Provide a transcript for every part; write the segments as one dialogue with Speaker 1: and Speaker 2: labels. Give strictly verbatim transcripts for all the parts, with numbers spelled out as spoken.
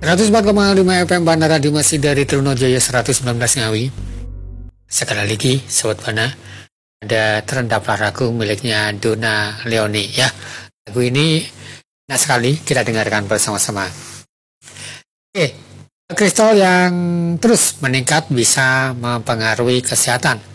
Speaker 1: seratus empat koma lima F M Bana Radio masih dari Trunojaya seratus sembilan belas Ngawi. Sekali lagi, Sobat Bana, ada Terendaplah Ragu miliknya Donna Leoni ya. Lagu ini enak sekali, kita dengarkan bersama-sama. Oke, kristal yang terus meningkat bisa mempengaruhi kesehatan.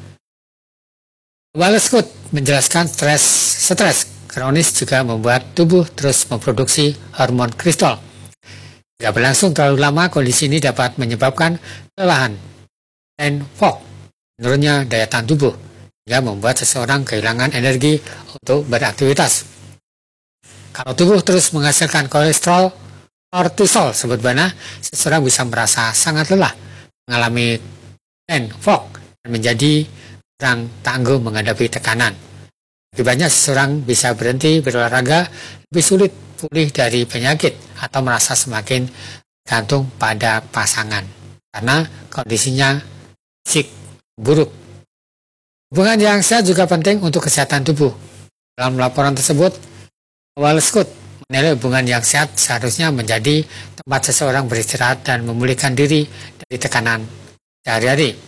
Speaker 1: Wallace menjelaskan stres stres kronis juga membuat tubuh terus memproduksi hormon kristal. Jika berlangsung terlalu lama, kondisi ini dapat menyebabkan kelelahan dan fog, menurunnya daya tahan tubuh, hingga membuat seseorang kehilangan energi untuk beraktivitas. Kalau tubuh terus menghasilkan kolesterol, kortisol, sebut Bana, seseorang bisa merasa sangat lelah, mengalami dan fog, dan menjadi kurang tangguh menghadapi tekanan. Akibatnya seseorang bisa berhenti berolahraga, lebih sulit pulih dari penyakit, atau merasa semakin gantung pada pasangan karena kondisinya fisik buruk. Hubungan yang sehat juga penting untuk kesehatan tubuh. Dalam laporan tersebut, Wallace menilai hubungan yang sehat seharusnya menjadi tempat seseorang beristirahat dan memulihkan diri dari tekanan sehari-hari.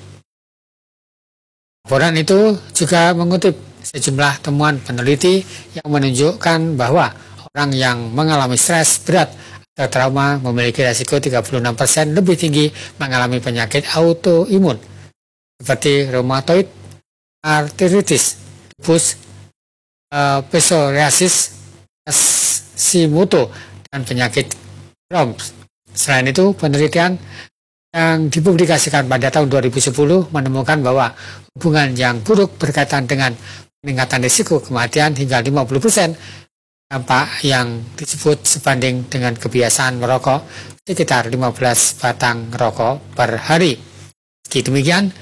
Speaker 1: Laporan itu juga mengutip sejumlah temuan peneliti yang menunjukkan bahwa orang yang mengalami stres berat atau trauma memiliki risiko tiga puluh enam persen lebih tinggi mengalami penyakit autoimun seperti rheumatoid arthritis, lupus, uh, psoriasis, Hashimoto, dan penyakit Crohn's. Selain itu, penelitian yang dipublikasikan pada tahun dua ribu sepuluh menemukan bahwa hubungan yang buruk berkaitan dengan peningkatan risiko kematian hingga lima puluh persen. Dampak yang disebut sebanding dengan kebiasaan merokok sekitar lima belas batang rokok per hari. Meski demikian,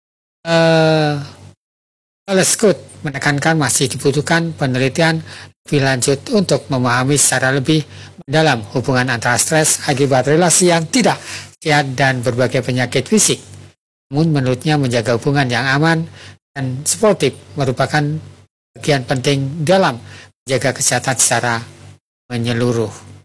Speaker 1: uh, Wallace menekankan masih dibutuhkan penelitian lebih lanjut untuk memahami secara lebih mendalam hubungan antara stres akibat relasi yang tidak sehat dan berbagai penyakit fisik. Namun menurutnya menjaga hubungan yang aman dan sportif merupakan bagian penting dalam jaga kesehatan secara menyeluruh.